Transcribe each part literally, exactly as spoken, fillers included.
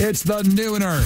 It's the Nooner.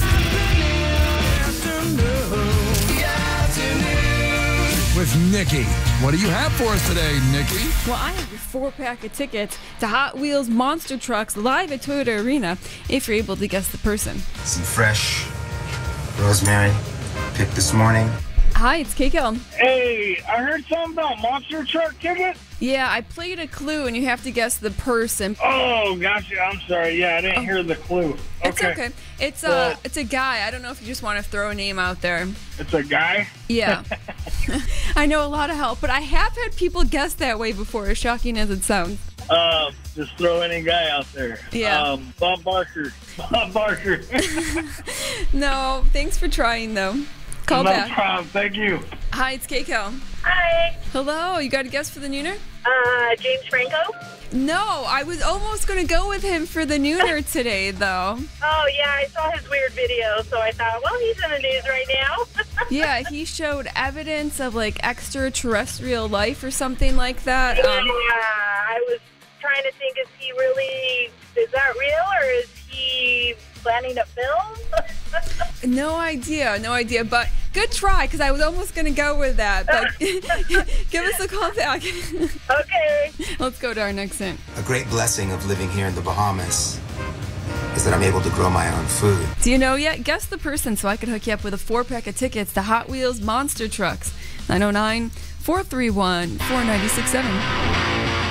With Nikki. What do you have for us today, Nikki? Well, I have your four-pack of tickets to Hot Wheels Monster Trucks live at Toyota Arena if you're able to guess the person. Some fresh rosemary picked this morning. Hi, it's Keiko. Hey, I heard something about monster truck ticket. Yeah, I played a clue and you have to guess the person. Oh, gotcha. I'm sorry. Yeah, I didn't Oh. hear the clue. It's Okay. okay. It's a, Well- it's a guy. I don't know if you just want to throw a name out there. It's a guy? Yeah. I know a lot of help, but I have had people guess that way before, as shocking as it sounds. Um, just throw any guy out there. Yeah. Um, Bob Barker. Bob Barker. No, thanks for trying, though. Call no back. problem. Thank you. Hi, it's Keiko. Hi, Hello, you got a guess for the Nooner? uh, James Franco. No, I was almost going to go with him for the Nooner today, though. Oh, yeah, I saw his weird video, so I thought, well, he's in the news right now. Yeah, he showed evidence of, like, extraterrestrial life or something like that. Yeah, Um, I was trying to think, is he really, is that real, or is he planning to film? no idea, no idea, but good try, because I was almost going to go with that. But give us a call back. Okay. Let's go to our next hint. A great blessing of living here in the Bahamas is that I'm able to grow my own food. Do you know yet? Guess the person so I could hook you up with a four-pack of tickets to Hot Wheels Monster Trucks. nine oh nine, four three one, four nine six seven.